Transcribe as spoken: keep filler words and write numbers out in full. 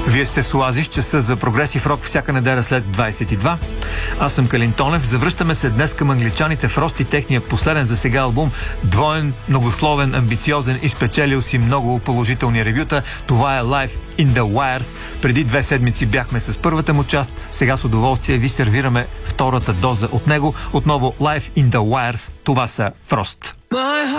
Вие сте с Оазис, часа за прогресив рок всяка неделя след двайсет и два. Аз съм Калин Тонев. Завръщаме се днес към англичаните Фрост и техния последен за сега албум. Двоен, многословен, амбициозен и спечелил си много положителни ревюта. Това е Live in the Wires. Преди две седмици бяхме с първата му част. Сега с удоволствие ви сервираме втората доза от него. Отново Live in the Wires. Това са Фрост.